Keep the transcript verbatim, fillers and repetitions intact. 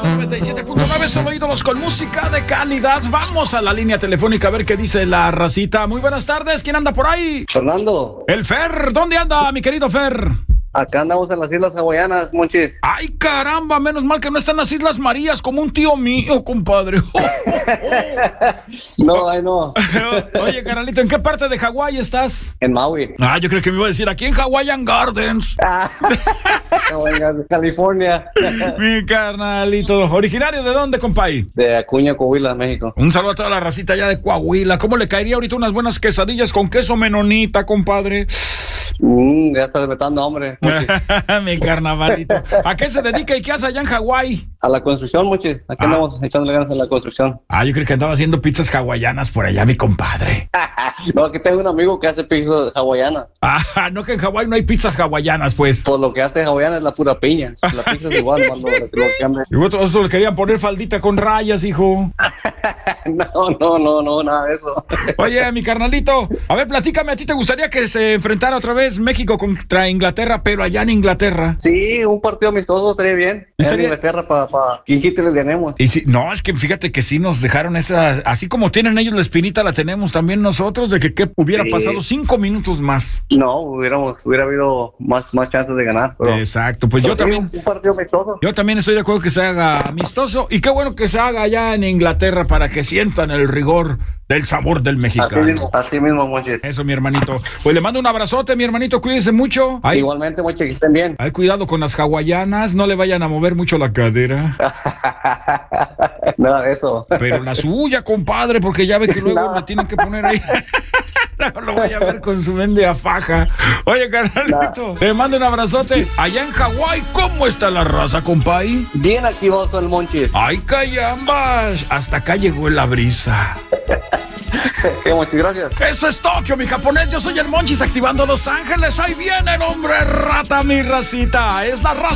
noventa y siete punto nueve, solo ídolos con música de calidad. Vamos a la línea telefónica a ver qué dice la racita. Muy buenas tardes, ¿quién anda por ahí? Fernando. El Fer, ¿dónde anda, mi querido Fer? Acá andamos en las Islas Hawaianas, Monchis. Ay, caramba, menos mal que no están las Islas Marías como un tío mío, compadre. Oh, oh, oh. No, ay, no. Oye, carnalito, ¿en qué parte de Hawái estás? En Maui. Ah, yo creo que me iba a decir aquí en Hawaiian Gardens. California. Mi carnalito. ¿Originario de dónde, compay? De Acuña, Coahuila, México. Un saludo a toda la racita allá de Coahuila. ¿Cómo le caería ahorita unas buenas quesadillas con queso menonita, compadre? Mm, ya estás vetando, hombre. Mi carnavalito. ¿A qué se dedica y qué hace allá en Hawái? A la construcción, Monchis. Aquí ah. andamos echándole ganas a la construcción. Ah, yo creo que andaba haciendo pizzas hawaianas por allá, mi compadre. No, aquí tengo un amigo que hace pizzas hawaianas. Ah, no, que en Hawái no hay pizzas hawaianas, pues. Pues lo que hace hawaiana es la pura piña. La pizza es igual, más lo, lo que cambia. Y otros le querían poner faldita con rayas, hijo. No, no, no, no, nada de eso. Oye, mi carnalito, a ver, platícame, ¿a ti te gustaría que se enfrentara otra vez México contra Inglaterra, pero allá en Inglaterra? Sí, un partido amistoso estaría bien. ¿Estaría? En Inglaterra para pa, que les ganemos. Y si, no, es que fíjate que sí nos dejaron esa, así como tienen ellos la espinita, la tenemos también nosotros, de que, que hubiera sí. pasado cinco minutos más. No, hubiéramos, hubiera habido más, más chances de ganar. Pero, exacto, pues pero yo sí, también. Un partido amistoso. Yo también estoy de acuerdo que se haga amistoso, y qué bueno que se haga allá en Inglaterra para que sientan el rigor del sabor del mexicano. Así mismo, así mismo, Monchis. Eso, mi hermanito. Pues le mando un abrazote, mi hermanito, cuídese mucho. Ay, igualmente, Monchis, que estén bien. Ay, cuidado con las hawaianas, no le vayan a mover mucho la cadera. Nada de eso. Pero la suya, compadre, porque ya ve que luego no. la tienen que poner ahí. No lo voy a ver con su mendiga faja. Oye, carnalito, no. te mando un abrazote. Allá en Hawái, ¿cómo está la raza, compay? Bien activoso el Monchis. Ay, callambas. Hasta acá llegó la brisa. Qué Monchis, gracias. Esto es Tokio, mi japonés. Yo soy el Monchis activando Los Ángeles. Ahí viene el hombre rata, mi racita. Es la raza.